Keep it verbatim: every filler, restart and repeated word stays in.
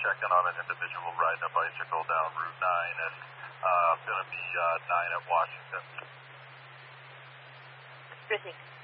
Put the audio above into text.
checking on an individual riding a bicycle down Route nine and uh, going to be uh, nine at Washington. Received.